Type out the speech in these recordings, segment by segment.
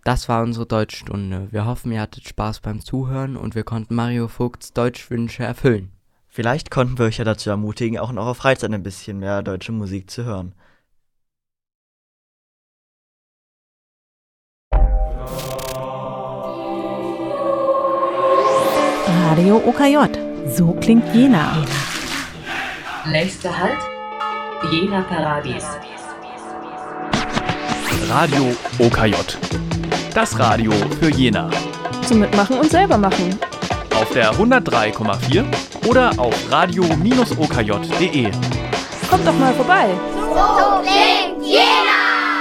Das war unsere Deutschstunde. Wir hoffen, ihr hattet Spaß beim Zuhören und wir konnten Mario Vogts Deutschwünsche erfüllen. Vielleicht konnten wir euch ja dazu ermutigen, auch in eurer Freizeit ein bisschen mehr deutsche Musik zu hören. Radio OKJ. So klingt Jena. Nächster Halt, Jena Paradies. Radio OKJ. Das Radio für Jena. Zum Mitmachen und selber machen. Auf der 103,4 oder auf radio-okj.de. Kommt doch mal vorbei. So klingt Jena!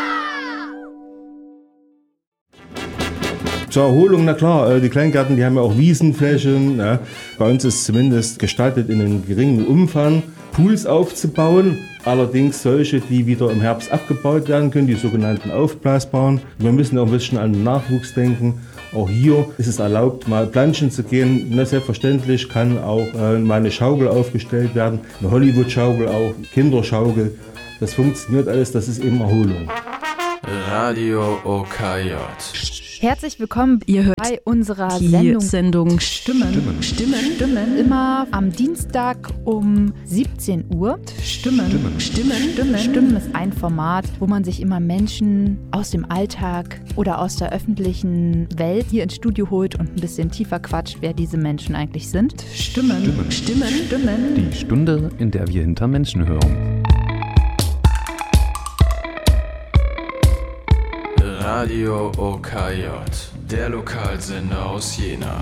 Zur Erholung, na klar, die Kleingärten, die haben ja auch Wiesenflächen. Ja. Bei uns ist zumindest gestattet, in einem geringen Umfang Pools aufzubauen. Allerdings solche, die wieder im Herbst abgebaut werden können, die sogenannten aufblasbaren. Wir müssen auch ein bisschen an den Nachwuchs denken. Auch hier ist es erlaubt, mal planschen zu gehen. Na, selbstverständlich kann auch mal eine Schaukel aufgestellt werden, eine Hollywood-Schaukel auch, Kinderschaukel. Das funktioniert alles, das ist eben Erholung. Radio OKJ. Herzlich willkommen, ihr hört bei unserer Sendung Stimmen. Immer am Dienstag um 17 Uhr. Stimmen ist ein Format, wo man sich immer Menschen aus dem Alltag oder aus der öffentlichen Welt hier ins Studio holt und ein bisschen tiefer quatscht, wer diese Menschen eigentlich sind. Stimmen. Die Stunde, in der wir hinter Menschen hören. Radio OKJ, der Lokalsender aus Jena.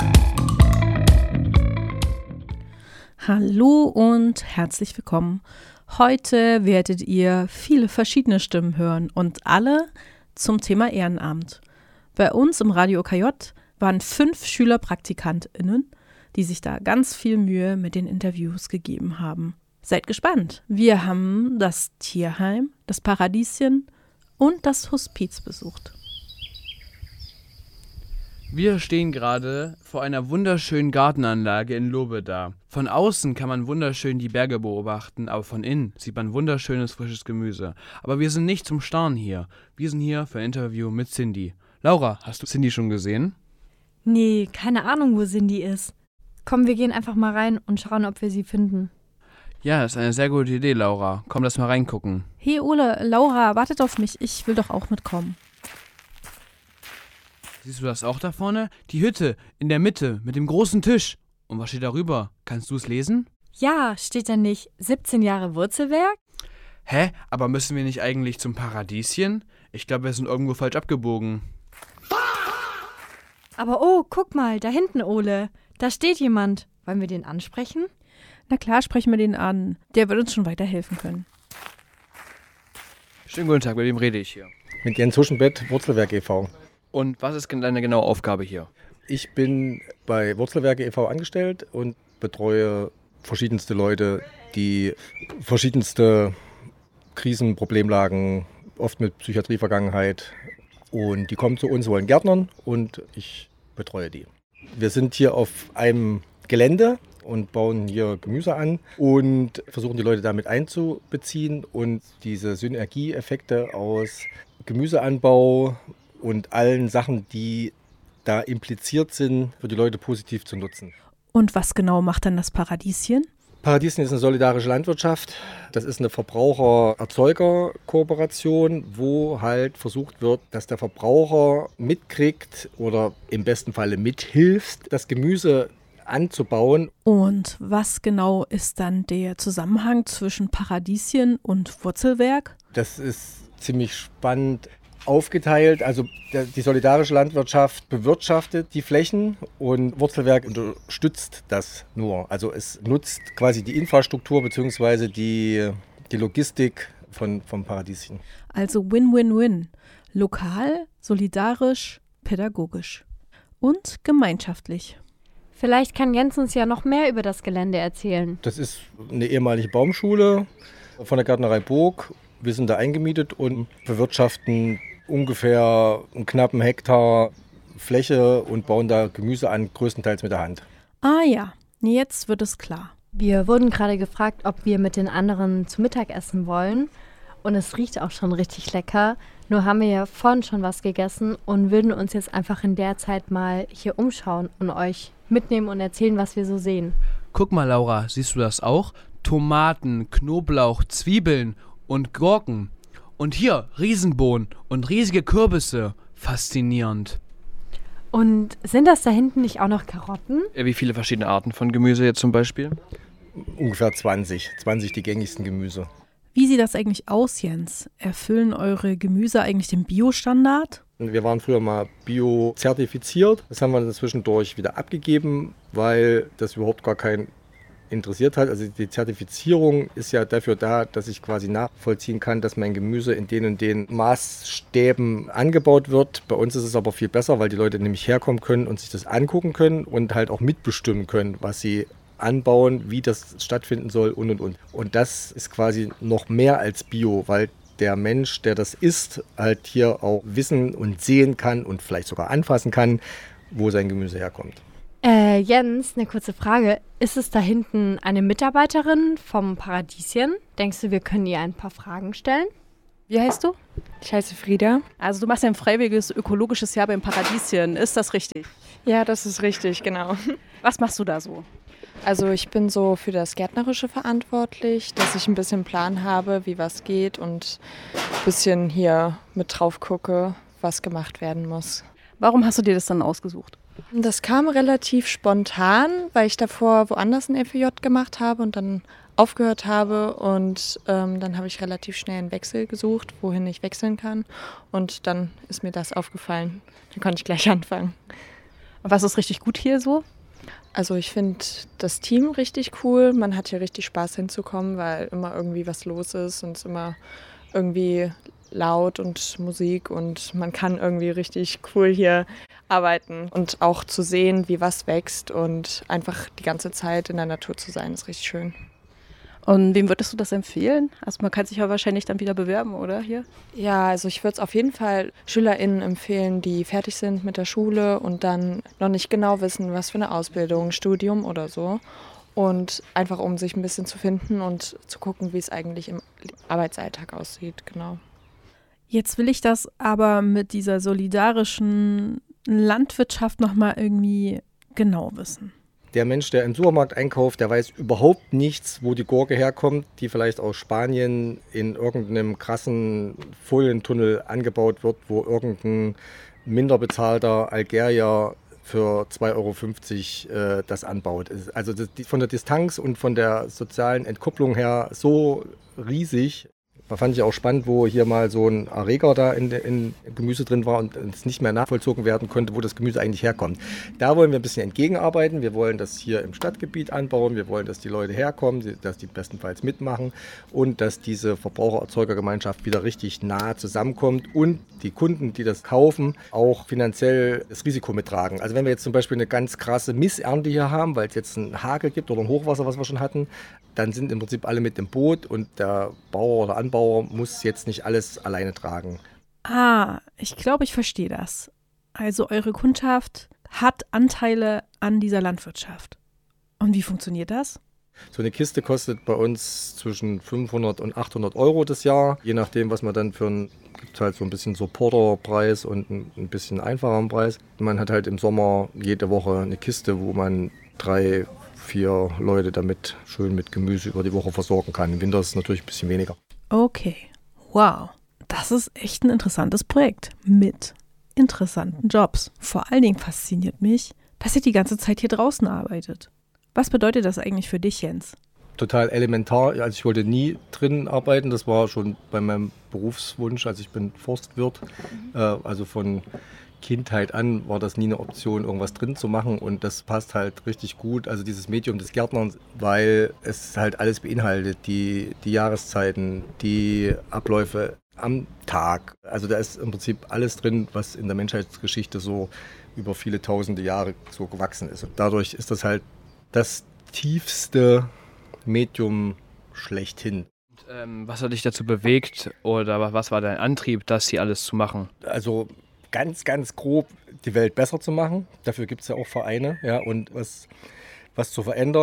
Hallo und herzlich willkommen. Heute werdet ihr viele verschiedene Stimmen hören und alle zum Thema Ehrenamt. Bei uns im Radio OKJ waren 5 SchülerpraktikantInnen, die sich da ganz viel Mühe mit den Interviews gegeben haben. Seid gespannt. Wir haben das Tierheim, das Paradieschen und das Hospiz besucht. Wir stehen gerade vor einer wunderschönen Gartenanlage in Lobeda. Von außen kann man wunderschön die Berge beobachten, aber von innen sieht man wunderschönes, frisches Gemüse. Aber wir sind nicht zum Starren hier. Wir sind hier für ein Interview mit Cindy. Laura, hast du Cindy schon gesehen? Nee, keine Ahnung, wo Cindy ist. Komm, wir gehen einfach mal rein und schauen, ob wir sie finden. Ja, das ist eine sehr gute Idee, Laura. Komm, lass mal reingucken. Hey Ole, Laura, wartet auf mich. Ich will doch auch mitkommen. Siehst du das auch da vorne? Die Hütte in der Mitte mit dem großen Tisch. Und was steht darüber? Kannst du es lesen? Ja, steht da nicht 17 Jahre Wurzelwerk? Hä? Aber müssen wir nicht eigentlich zum Paradieschen? Ich glaube, wir sind irgendwo falsch abgebogen. Aber oh, guck mal, da hinten, Ole. Da steht jemand. Wollen wir den ansprechen? Na klar, sprechen wir den an. Der wird uns schon weiterhelfen können. Schönen guten Tag, mit wem rede ich hier? Mit Jens Huschenbett, Wurzelwerk e.V. Und was ist deine genaue Aufgabe hier? Ich bin bei Wurzelwerke e.V. angestellt und betreue verschiedenste Leute, die verschiedenste Krisen, Problemlagen, oft mit Psychiatrievergangenheit. Und die kommen zu uns, wollen Gärtnern und ich betreue die. Wir sind hier auf einem Gelände und bauen hier Gemüse an und versuchen die Leute damit einzubeziehen und diese Synergieeffekte aus Gemüseanbau und allen Sachen, die da impliziert sind, für die Leute positiv zu nutzen. Und was genau macht dann das Paradieschen? Paradieschen ist eine solidarische Landwirtschaft. Das ist eine Verbraucher-Erzeuger-Kooperation, wo halt versucht wird, dass der Verbraucher mitkriegt oder im besten Falle mithilft, das Gemüse anzubauen. Und was genau ist dann der Zusammenhang zwischen Paradieschen und Wurzelwerk? Das ist ziemlich spannend aufgeteilt. Also die solidarische Landwirtschaft bewirtschaftet die Flächen und Wurzelwerk unterstützt das nur. Also es nutzt quasi die Infrastruktur bzw. die Logistik vom Paradieschen. Also Win-Win-Win. Lokal, solidarisch, pädagogisch und gemeinschaftlich. Vielleicht kann Jens uns ja noch mehr über das Gelände erzählen. Das ist eine ehemalige Baumschule von der Gärtnerei Burg. Wir sind da eingemietet und bewirtschaften ungefähr einen knappen Hektar Fläche und bauen da Gemüse an, größtenteils mit der Hand. Ah ja, jetzt wird es klar. Wir wurden gerade gefragt, ob wir mit den anderen zu Mittag essen wollen. Und es riecht auch schon richtig lecker. Nur haben wir ja vorhin schon was gegessen und würden uns jetzt einfach in der Zeit mal hier umschauen und euch mitnehmen und erzählen, was wir so sehen. Guck mal, Laura, siehst du das auch? Tomaten, Knoblauch, Zwiebeln und Gurken. Und hier Riesenbohnen und riesige Kürbisse. Faszinierend. Und sind das da hinten nicht auch noch Karotten? Wie viele verschiedene Arten von Gemüse jetzt zum Beispiel? Ungefähr 20 die gängigsten Gemüse. Wie sieht das eigentlich aus, Jens? Erfüllen eure Gemüse eigentlich den Bio-Standard? Wir waren früher mal bio-zertifiziert. Das haben wir dann zwischendurch wieder abgegeben, weil das überhaupt gar keinen interessiert hat. Also die Zertifizierung ist ja dafür da, dass ich quasi nachvollziehen kann, dass mein Gemüse in den und den Maßstäben angebaut wird. Bei uns ist es aber viel besser, weil die Leute nämlich herkommen können und sich das angucken können und halt auch mitbestimmen können, was sie anbauen, wie das stattfinden soll und. Und das ist quasi noch mehr als Bio, weil der Mensch, der das isst, halt hier auch wissen und sehen kann und vielleicht sogar anfassen kann, wo sein Gemüse herkommt. Jens, eine kurze Frage. Ist es da hinten eine Mitarbeiterin vom Paradieschen? Denkst du, wir können ihr ein paar Fragen stellen? Wie heißt du? Ich heiße Frieda. Also du machst ja ein freiwilliges ökologisches Jahr beim Paradieschen. Ist das richtig? Ja, das ist richtig, genau. Was machst du da so? Also ich bin so für das Gärtnerische verantwortlich, dass ich ein bisschen Plan habe, wie was geht und ein bisschen hier mit drauf gucke, was gemacht werden muss. Warum hast du dir das dann ausgesucht? Das kam relativ spontan, weil ich davor woanders ein FEJ gemacht habe und dann aufgehört habe und dann habe ich relativ schnell einen Wechsel gesucht, wohin ich wechseln kann und dann ist mir das aufgefallen. Dann konnte ich gleich anfangen. Und was ist richtig gut hier so? Also ich finde das Team richtig cool. Man hat hier richtig Spaß hinzukommen, weil immer irgendwie was los ist und es ist immer irgendwie laut und Musik und man kann irgendwie richtig cool hier arbeiten und auch zu sehen, wie was wächst und einfach die ganze Zeit in der Natur zu sein, ist richtig schön. Und wem würdest du das empfehlen? Also man kann sich ja wahrscheinlich dann wieder bewerben, oder hier? Ja, also ich würde es auf jeden Fall SchülerInnen empfehlen, die fertig sind mit der Schule und dann noch nicht genau wissen, was für eine Ausbildung, Studium oder so. Und einfach um sich ein bisschen zu finden und zu gucken, wie es eigentlich im Arbeitsalltag aussieht, genau. Jetzt will ich das aber mit dieser solidarischen Landwirtschaft nochmal irgendwie genau wissen. Der Mensch, der im Supermarkt einkauft, der weiß überhaupt nichts, wo die Gurke herkommt, die vielleicht aus Spanien in irgendeinem krassen Folientunnel angebaut wird, wo irgendein minder bezahlter Algerier für 2,50 € das anbaut. Also das, von der Distanz und von der sozialen Entkopplung her so riesig. Da fand ich auch spannend, wo hier mal so ein Erreger da in Gemüse drin war und es nicht mehr nachvollzogen werden konnte, wo das Gemüse eigentlich herkommt. Da wollen wir ein bisschen entgegenarbeiten. Wir wollen das hier im Stadtgebiet anbauen. Wir wollen, dass die Leute herkommen, dass die bestenfalls mitmachen und dass diese Verbraucher-Erzeuger-Gemeinschaft wieder richtig nah zusammenkommt und die Kunden, die das kaufen, auch finanziell das Risiko mittragen. Also wenn wir jetzt zum Beispiel eine ganz krasse Missernte hier haben, weil es jetzt einen Hagel gibt oder ein Hochwasser, was wir schon hatten, dann sind im Prinzip alle mit im Boot und der Bauer oder Anbauer muss jetzt nicht alles alleine tragen. Ah, ich glaube, ich verstehe das. Also eure Kundschaft hat Anteile an dieser Landwirtschaft. Und wie funktioniert das? So eine Kiste kostet bei uns zwischen 500 und 800 € das Jahr. Je nachdem, was man dann für einen, gibt es halt so ein bisschen Supporterpreis und ein bisschen einfacheren Preis. Man hat halt im Sommer jede Woche eine Kiste, wo man 3-4 Leute damit schön mit Gemüse über die Woche versorgen kann. Im Winter ist es natürlich ein bisschen weniger. Okay, wow, das ist echt ein interessantes Projekt mit interessanten Jobs. Vor allen Dingen fasziniert mich, dass ihr die ganze Zeit hier draußen arbeitet. Was bedeutet das eigentlich für dich, Jens? Total elementar. Also ich wollte nie drinnen arbeiten. Das war schon bei meinem Berufswunsch. Also ich bin Forstwirt. Also von Kindheit an war das nie eine Option, irgendwas drin zu machen. Und das passt halt richtig gut. Also dieses Medium des Gärtnerns, weil es halt alles beinhaltet. Die Jahreszeiten, die Abläufe am Tag. Also da ist im Prinzip alles drin, was in der Menschheitsgeschichte so über viele tausende Jahre so gewachsen ist. Und dadurch ist das halt das tiefste Medium schlechthin. Was hat dich dazu bewegt oder was war dein Antrieb, das hier alles zu machen? Also ganz, ganz grob die Welt besser zu machen. Dafür gibt es ja auch Vereine, ja, und was zu verändern.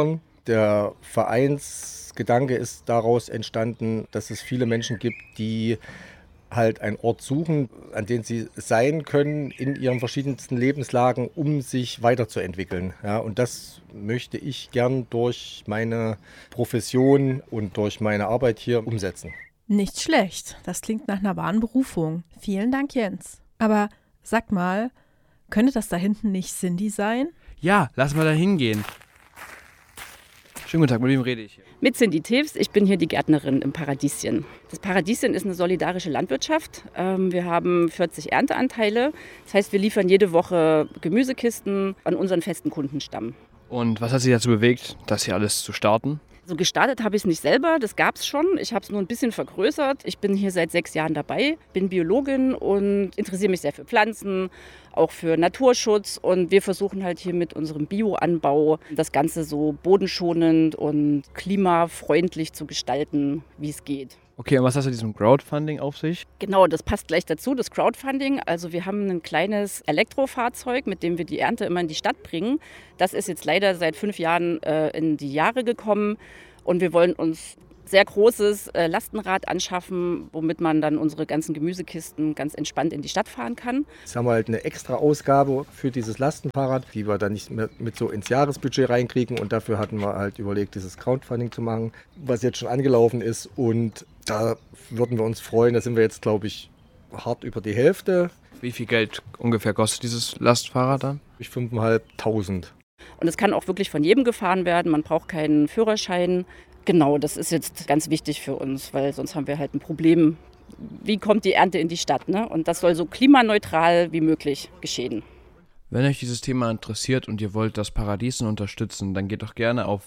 der Vereinsgedanke ist daraus entstanden, dass es viele Menschen gibt, die halt einen Ort suchen, an dem sie sein können in ihren verschiedensten Lebenslagen, um sich weiterzuentwickeln. Ja, und das möchte ich gern durch meine Profession und durch meine Arbeit hier umsetzen. Nicht schlecht. Das klingt nach einer wahren Berufung. Vielen Dank, Jens. Aber sag mal, könnte das da hinten nicht Cindy sein? Ja, lass mal da hingehen. Schönen guten Tag, mit wem rede ich hier? Mit Cindy Tews, ich bin hier die Gärtnerin im Paradieschen. Das Paradieschen ist eine solidarische Landwirtschaft. Wir haben 40 Ernteanteile. Das heißt, wir liefern jede Woche Gemüsekisten an unseren festen Kundenstamm. Und was hat Sie dazu bewegt, das hier alles zu starten? So gestartet habe ich es nicht selber, das gab es schon. Ich habe es nur ein bisschen vergrößert. Ich bin hier seit 6 Jahren dabei, bin Biologin und interessiere mich sehr für Pflanzen, auch für Naturschutz. Und wir versuchen halt hier mit unserem Bioanbau das Ganze so bodenschonend und klimafreundlich zu gestalten, wie es geht. Okay, und was hast du mit diesem Crowdfunding auf sich? Genau, das passt gleich dazu, das Crowdfunding. Also wir haben ein kleines Elektrofahrzeug, mit dem wir die Ernte immer in die Stadt bringen. Das ist jetzt leider seit 5 Jahren in die Jahre gekommen und wir wollen uns sehr großes Lastenrad anschaffen, womit man dann unsere ganzen Gemüsekisten ganz entspannt in die Stadt fahren kann. Jetzt haben wir halt eine extra Ausgabe für dieses Lastenfahrrad, die wir dann nicht mehr mit so ins Jahresbudget reinkriegen. Und dafür hatten wir halt überlegt, dieses Crowdfunding zu machen, was jetzt schon angelaufen ist. Und da würden wir uns freuen, da sind wir jetzt, glaube ich, hart über die Hälfte. Wie viel Geld ungefähr kostet dieses Lastfahrrad dann? 5.500. Und es kann auch wirklich von jedem gefahren werden, man braucht keinen Führerschein. Genau, das ist jetzt ganz wichtig für uns, weil sonst haben wir halt ein Problem. Wie kommt die Ernte in die Stadt? Ne? Und das soll so klimaneutral wie möglich geschehen. Wenn euch dieses Thema interessiert und ihr wollt das Paradieschen unterstützen, dann geht doch gerne auf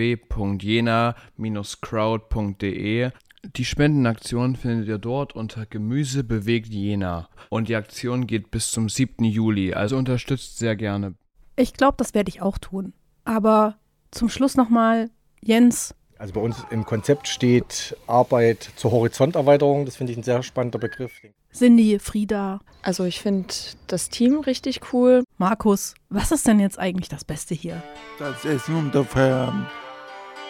www.jena-crowd.de. Die Spendenaktion findet ihr dort unter Gemüse bewegt Jena. Und die Aktion geht bis zum 7. Juli, also unterstützt sehr gerne. Ich glaube, das werde ich auch tun. Aber zum Schluss nochmal, Jens. Also bei uns im Konzept steht Arbeit zur Horizonterweiterung. Das finde ich ein sehr spannender Begriff. Cindy, Frieda. Also ich finde das Team richtig cool. Markus, was ist denn jetzt eigentlich das Beste hier? Das Essen und der Feierabend.